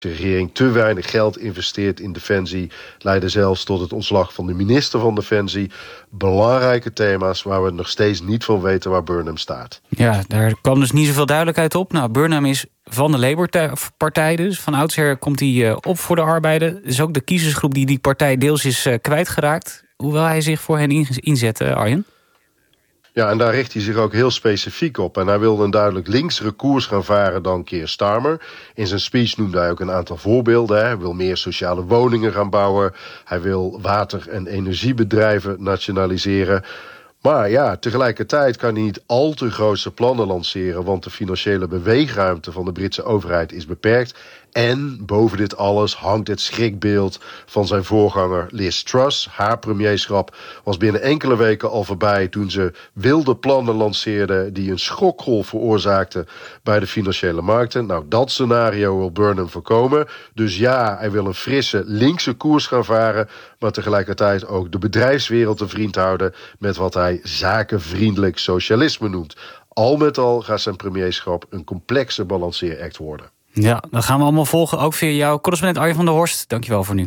De regering te weinig geld investeert in defensie, leidde zelfs tot het ontslag van de minister van Defensie. Belangrijke thema's waar we nog steeds niet van weten waar Burnham staat. Ja, daar kwam dus niet zoveel duidelijkheid op. Nou, Burnham is van de Labour-partij dus. Van oudsher komt hij op voor de arbeider. Het is ook de kiezersgroep die partij deels is kwijtgeraakt. Hoe wil hij zich voor hen inzetten, Arjen? Ja, en daar richt hij zich ook heel specifiek op. En hij wilde een duidelijk linksere koers gaan varen dan Keir Starmer. In zijn speech noemde hij ook een aantal voorbeelden. Hij wil meer sociale woningen gaan bouwen. Hij wil water- en energiebedrijven nationaliseren. Maar ja, tegelijkertijd kan hij niet al te grootse plannen lanceren, want de financiële beweegruimte van de Britse overheid is beperkt. En boven dit alles hangt het schrikbeeld van zijn voorganger Liz Truss. Haar premierschap was binnen enkele weken al voorbij toen ze wilde plannen lanceerde die een schokgolf veroorzaakten bij de financiële markten. Nou, dat scenario wil Burnham voorkomen. Dus ja, hij wil een frisse linkse koers gaan varen, maar tegelijkertijd ook de bedrijfswereld een vriend houden met wat hij zakenvriendelijk socialisme noemt. Al met al gaat zijn premierschap een complexe balanceeract worden. Ja, dat gaan we allemaal volgen, ook via jou. Correspondent Arjen van der Horst, dankjewel voor nu.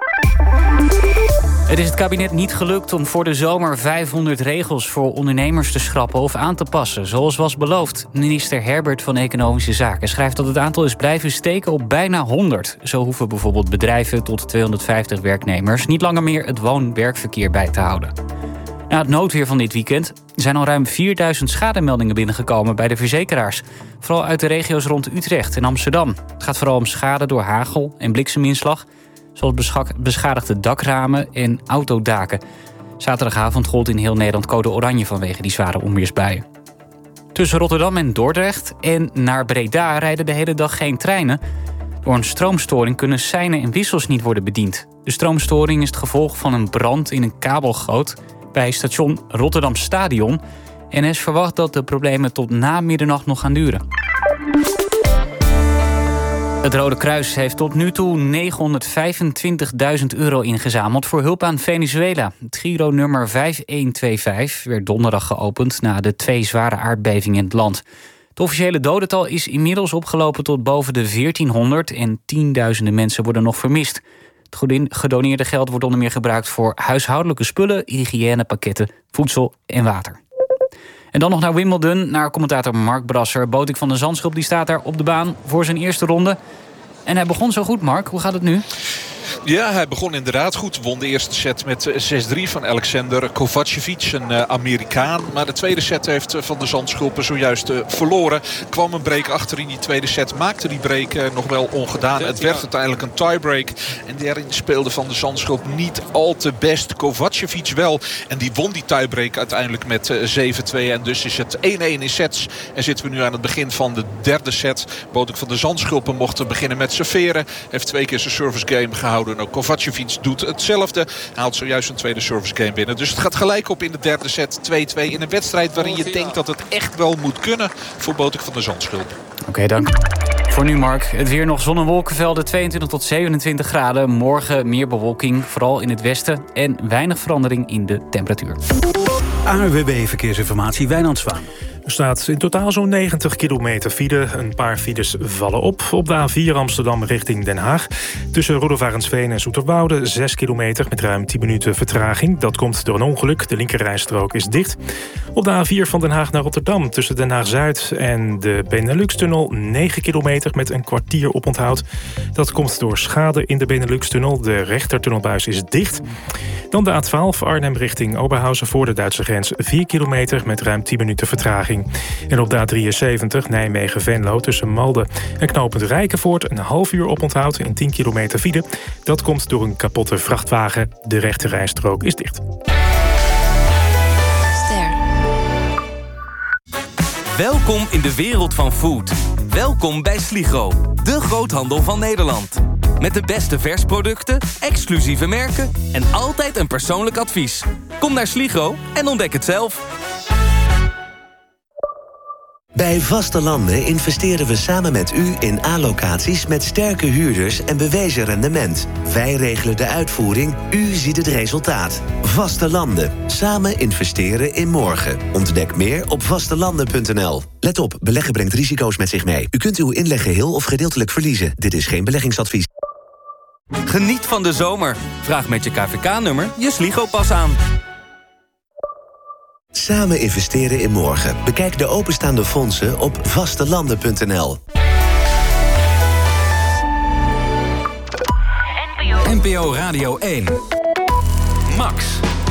Het is het kabinet niet gelukt om voor de zomer 500 regels voor ondernemers te schrappen of aan te passen, zoals was beloofd. Minister Herbert van Economische Zaken schrijft dat het aantal is blijven steken op bijna 100. Zo hoeven bijvoorbeeld bedrijven tot 250 werknemers niet langer meer het woon-werkverkeer bij te houden. Na het noodweer van dit weekend zijn al ruim 4000 schademeldingen binnengekomen bij de verzekeraars. Vooral uit de regio's rond Utrecht en Amsterdam. Het gaat vooral om schade door hagel en blikseminslag, zoals beschadigde dakramen en autodaken. Zaterdagavond gold in heel Nederland code oranje vanwege die zware onweersbuien. Tussen Rotterdam en Dordrecht en naar Breda rijden de hele dag geen treinen. Door een stroomstoring kunnen seinen en wissels niet worden bediend. De stroomstoring is het gevolg van een brand in een kabelgoot bij station Rotterdam Stadion. NS verwacht dat de problemen tot na middernacht nog gaan duren. Het Rode Kruis heeft tot nu toe €925.000 ingezameld voor hulp aan Venezuela. Het Giro-nummer 5125 werd donderdag geopend na de 2 zware aardbevingen in het land. Het officiële dodental is inmiddels opgelopen tot boven de 1400 en tienduizenden mensen worden nog vermist. Het gedoneerde geld wordt onder meer gebruikt voor huishoudelijke spullen, hygiënepakketten, voedsel en water. En dan nog naar Wimbledon, naar commentator Mark Brasser. Botik van de Zandschulp die staat daar op de baan voor zijn eerste ronde. En hij begon zo goed, Mark. Hoe gaat het nu? Ja, hij begon inderdaad goed. Won de eerste set met 6-3 van Alexander Kovacevic, een Amerikaan. Maar de tweede set heeft Van de Zandschulpen zojuist verloren. Kwam een break achter in die tweede set. Maakte die break nog wel ongedaan. Het werd uiteindelijk een tiebreak. En daarin speelde Van de Zandschulp niet al te best. Kovacevic wel. En die won die tiebreak uiteindelijk met 7-2. En dus is het 1-1 in sets. En zitten we nu aan het begin van de derde set. Botik van de Zandschulpen mocht beginnen met serveren. Heeft 2 keer zijn service game gehouden. Nou, Kovacevic doet hetzelfde. Hij haalt zojuist een tweede service game binnen. Dus het gaat gelijk op in de derde set 2-2. In een wedstrijd waarin je denkt dat het echt wel moet kunnen voor Botik van de Zandschulpen. Oké, dank. Voor nu, Mark. Het weer nog zon- en wolkenvelden, 22 tot 27 graden. Morgen meer bewolking, vooral in het westen. En weinig verandering in de temperatuur. ANWB Verkeersinformatie, Wijnand Zwaan. Er staat in totaal zo'n 90 kilometer file. Een paar files vallen op. Op de A4 Amsterdam richting Den Haag. Tussen Roelofarensveen en Zoeterwoude 6 kilometer met ruim 10 minuten vertraging. Dat komt door een ongeluk. De linkerrijstrook is dicht. Op de A4 van Den Haag naar Rotterdam tussen Den Haag-Zuid en de Benelux-tunnel 9 kilometer met een kwartier oponthoud. Dat komt door schade in de Benelux-tunnel. De rechtertunnelbuis is dicht. Dan de A12 Arnhem richting Oberhausen voor de Duitse grens 4 kilometer met ruim 10 minuten vertraging. En op de A73 Nijmegen-Venlo tussen Malden en knooppunt Rijkenvoort een half uur oponthoud in 10 kilometer file. Dat komt door een kapotte vrachtwagen. De rechterrijstrook is dicht. Welkom in de wereld van food. Welkom bij Sligro, de groothandel van Nederland. Met de beste versproducten, exclusieve merken en altijd een persoonlijk advies. Kom naar Sligro en ontdek het zelf. Bij Vaste Landen investeren we samen met u in A-locaties met sterke huurders en bewezen rendement. Wij regelen de uitvoering, u ziet het resultaat. Vaste Landen. Samen investeren in morgen. Ontdek meer op vastelanden.nl. Let op, beleggen brengt risico's met zich mee. U kunt uw inleg geheel of gedeeltelijk verliezen. Dit is geen beleggingsadvies. Geniet van de zomer. Vraag met je KVK-nummer je Sligo-pas aan. Samen investeren in morgen. Bekijk de openstaande fondsen op vastelanden.nl. NPO Radio 1. Max.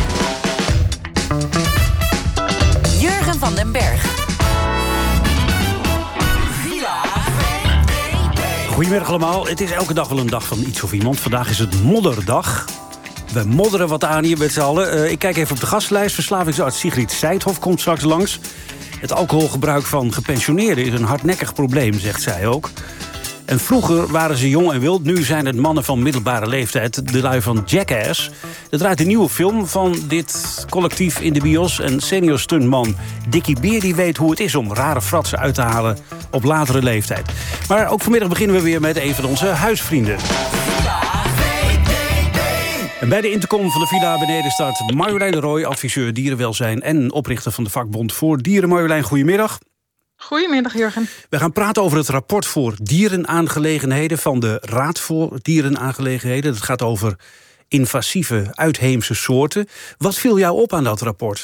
Jurgen van den Berg. Goedemiddag allemaal. Het is elke dag wel een dag van iets of iemand. Vandaag is het modderdag. We modderen wat aan hier met z'n allen. Ik kijk even op de gastlijst. Verslavingsarts Sigrid Seithoff komt straks langs. Het alcoholgebruik van gepensioneerden is een hardnekkig probleem, zegt zij ook. En vroeger waren ze jong en wild. Nu zijn het mannen van middelbare leeftijd. De lui van Jackass. Er draait een nieuwe film van dit collectief in de bios. En senior stuntman Dickie Beer die weet hoe het is om rare fratsen uit te halen op latere leeftijd. Maar ook vanmiddag beginnen we weer met een van onze huisvrienden. En bij de intercom van de Villa beneden staat Marjolein de Rooij, adviseur dierenwelzijn en oprichter van de vakbond voor dieren. Marjolein, goedemiddag. Goedemiddag, Jurgen. We gaan praten over het rapport voor dierenaangelegenheden van de Raad voor Dierenaangelegenheden. Het gaat over invasieve uitheemse soorten. Wat viel jou op aan dat rapport?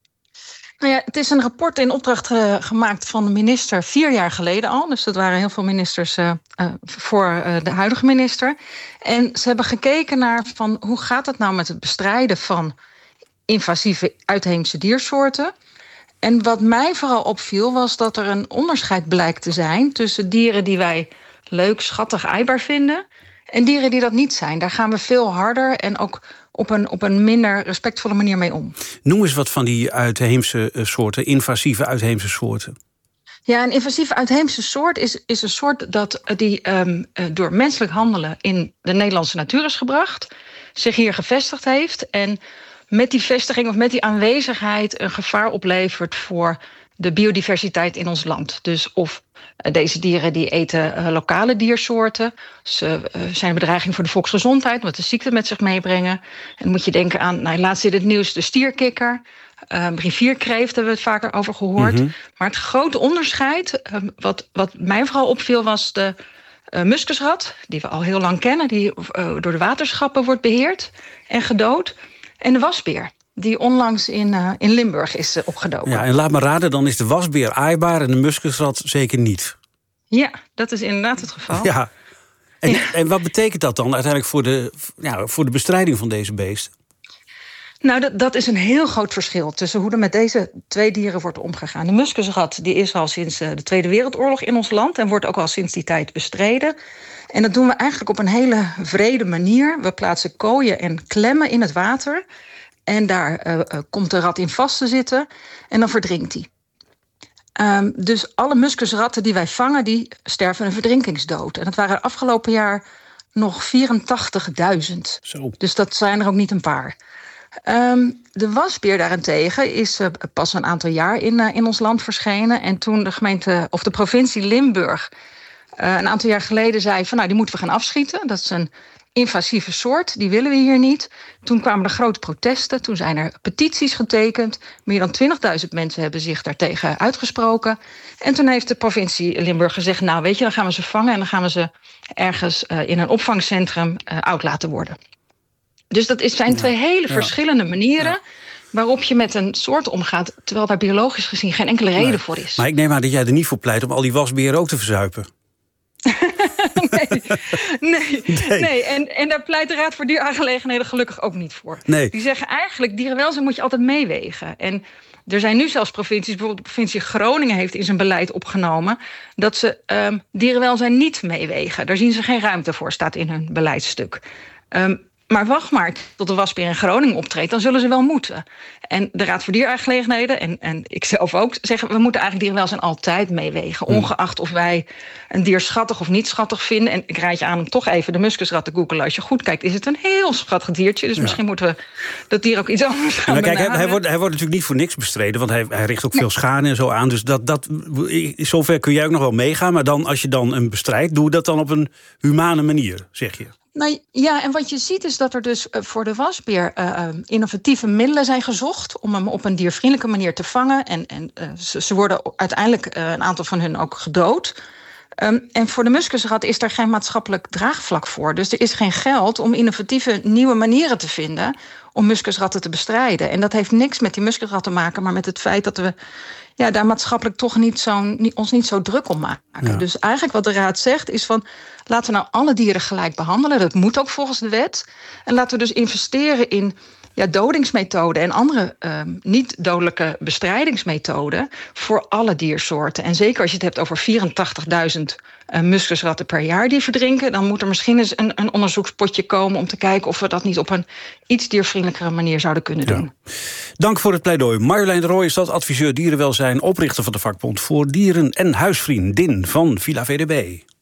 Nou ja, het is een rapport in opdracht gemaakt van de minister 4 jaar geleden al. Dus dat waren heel veel ministers voor de huidige minister. En ze hebben gekeken naar van hoe gaat het nou met het bestrijden van invasieve uitheemse diersoorten. En wat mij vooral opviel was dat er een onderscheid blijkt te zijn tussen dieren die wij leuk, schattig, aaibaar vinden en dieren die dat niet zijn. Daar gaan we veel harder en ook op een minder respectvolle manier mee om. Noem eens wat van die uitheemse soorten, invasieve uitheemse soorten. Ja, een invasieve uitheemse soort is een soort die door menselijk handelen in de Nederlandse natuur is gebracht, zich hier gevestigd heeft en met die vestiging of met die aanwezigheid een gevaar oplevert voor de biodiversiteit in ons land. Dus of deze dieren die eten lokale diersoorten. Ze zijn een bedreiging voor de volksgezondheid, wat de ziekte met zich meebrengen. En dan moet je denken aan, laatst in het nieuws de stierkikker. Rivierkreeft hebben we het vaker over gehoord. Mm-hmm. Maar het grote onderscheid, wat mij vooral opviel, was de muskusrat, die we al heel lang kennen, die door de waterschappen wordt beheerd en gedood. En de wasbeer, die onlangs in Limburg is opgedoken. Ja, en laat me raden, dan is de wasbeer aaibaar en de muskusrat zeker niet. Ja, dat is inderdaad het geval. Ja. En wat betekent dat dan uiteindelijk voor de bestrijding van deze beesten? Nou, dat is een heel groot verschil tussen hoe er met deze 2 dieren wordt omgegaan. De muskusrat die is al sinds de Tweede Wereldoorlog in ons land en wordt ook al sinds die tijd bestreden. En dat doen we eigenlijk op een hele wrede manier. We plaatsen kooien en klemmen in het water. En daar komt de rat in vast te zitten. En dan verdrinkt hij. Dus alle muskusratten die wij vangen, die sterven een verdrinkingsdood. En dat waren afgelopen jaar nog 84.000. Zo. Dus dat zijn er ook niet een paar. De wasbeer daarentegen is pas een aantal jaar in ons land verschenen. En toen de gemeente of de provincie Limburg een aantal jaar geleden zei van die moeten we gaan afschieten. Dat is een invasieve soort, die willen we hier niet. Toen kwamen er grote protesten, toen zijn er petities getekend. Meer dan 20.000 mensen hebben zich daartegen uitgesproken. En toen heeft de provincie Limburg gezegd, weet je, dan gaan we ze vangen en dan gaan we ze ergens in een opvangcentrum oud laten worden. Dus dat zijn 2 hele verschillende manieren waarop je met een soort omgaat, terwijl daar biologisch gezien geen enkele reden voor is. Maar ik neem aan dat jij er niet voor pleit om al die wasberen ook te verzuipen. Nee. En daar pleit de Raad voor Dieraangelegenheden gelukkig ook niet voor. Nee. Die zeggen eigenlijk, dierenwelzijn moet je altijd meewegen. En er zijn nu zelfs provincies, bijvoorbeeld de provincie Groningen heeft in zijn beleid opgenomen dat ze dierenwelzijn niet meewegen. Daar zien ze geen ruimte voor, staat in hun beleidstuk. Maar wacht maar tot de wasbeer in Groningen optreedt, dan zullen ze wel moeten. En de Raad voor Dieraangelegenheden en ik zelf ook zeggen, we moeten eigenlijk dierenwelzijn altijd meewegen. Ongeacht of wij een dier schattig of niet schattig vinden. En ik raad je aan om toch even de muskusrat te googlen. Als je goed kijkt, is het een heel schattig diertje. Dus misschien moeten we dat dier ook iets anders gaan benaderen. Kijk, hij wordt natuurlijk niet voor niks bestreden, want hij richt ook veel schade en zo aan. Dus zover kun jij ook nog wel meegaan. Maar dan, als je dan hem bestrijdt, doe dat dan op een humane manier, zeg je. Nou ja, en wat je ziet is dat er dus voor de wasbeer innovatieve middelen zijn gezocht om hem op een diervriendelijke manier te vangen. En ze worden uiteindelijk een aantal van hun ook gedood. En voor de muskusrat is er geen maatschappelijk draagvlak voor. Dus er is geen geld om innovatieve nieuwe manieren te vinden om muskusratten te bestrijden. En dat heeft niks met die muskusrat te maken, maar met het feit dat we daar maatschappelijk toch ons niet zo druk om maken. Ja. Dus eigenlijk wat de Raad zegt is van, laten we nou alle dieren gelijk behandelen. Dat moet ook volgens de wet. En laten we dus investeren in dodingsmethoden en andere niet-dodelijke bestrijdingsmethoden voor alle diersoorten. En zeker als je het hebt over 84.000 muskusratten per jaar die verdrinken, dan moet er misschien eens een onderzoekspotje komen om te kijken of we dat niet op een iets diervriendelijkere manier zouden kunnen doen. Dank voor het pleidooi. Marjolein de Rooij, stadsadviseur dierenwelzijn, oprichter van de vakbond voor dieren- en huisvriendin van Villa VDB.